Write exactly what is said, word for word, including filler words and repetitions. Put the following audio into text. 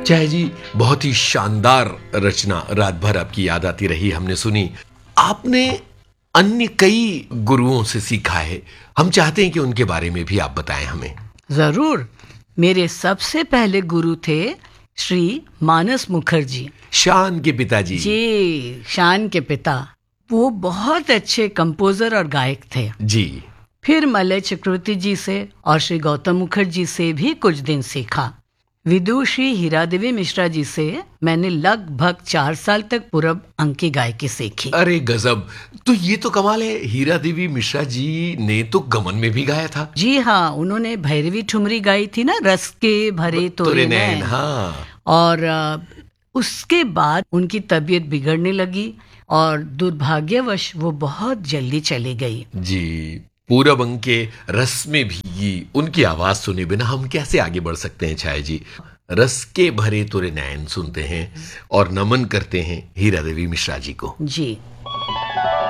चाहे जी, बहुत ही शानदार रचना, रात भर आपकी याद आती रही हमने सुनी। आपने अन्य कई गुरुओं से सीखा है, हम चाहते हैं कि उनके बारे में भी आप बताएं हमें। जरूर। मेरे सबसे पहले गुरु थे श्री मानस मुखर्जी। शान के पिताजी। जी, शान के पिता। वो बहुत अच्छे कंपोजर और गायक थे जी। फिर मलय चक्रवर्ती जी से और श्री गौतम मुखर्जी से भी कुछ दिन सीखा। विदुषी हीरा देवी मिश्रा जी से मैंने लगभग चार साल तक पूरब अंक की गायकी सीखी। अरे गजब, तो ये तो कमाल है। हीरा देवी मिश्रा जी ने तो गमन में भी गाया था। जी हाँ, उन्होंने भैरवी ठुमरी गाई थी ना, रस के भरे तोरे नैन। हाँ। और उसके बाद उनकी तबीयत बिगड़ने लगी और दुर्भाग्यवश वो बहुत जल्दी चली गई। जी, पूरब अंक के रस में भी उनकी आवाज सुने बिना हम कैसे आगे बढ़ सकते हैं छाया जी। रस के भरे तोरे नैन सुनते हैं और नमन करते हैं हीरा देवी मिश्रा जी को। जी।